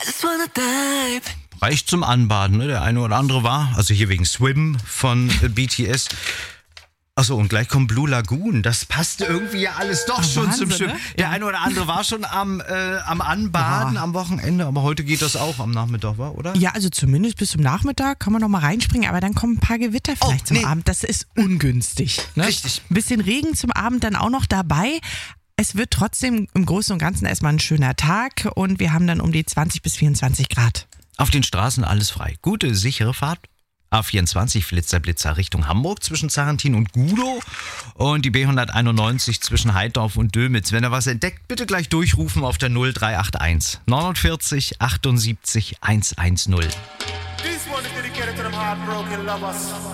Just wanna dive. Reicht zum Anbaden, ne? Der eine oder andere war, also hier wegen Swim von BTS. Achso, und gleich kommt Blue Lagoon. Das passt irgendwie ja alles doch schon Wahnsinn, zum Schwimmen. ne? Der eine oder andere war schon am Anbaden am Wochenende, aber heute geht das auch am Nachmittag, oder? Ja, also zumindest bis zum Nachmittag kann man noch mal reinspringen, aber dann kommen ein paar Gewitter vielleicht zum Abend. Das ist ungünstig. Ne? Richtig. Ein bisschen Regen zum Abend dann auch noch dabei. Es wird trotzdem im Großen und Ganzen erstmal ein schöner Tag und wir haben dann um die 20 bis 24 Grad. Auf den Straßen alles frei. Gute, sichere Fahrt. A24 Flitzer Richtung Hamburg zwischen Zarentin und Gudow und die B191 zwischen Heidorf und Dömitz. Wenn ihr was entdeckt, bitte gleich durchrufen auf der 0381 49 78 110. This one is dedicated to them heartbroken lovers.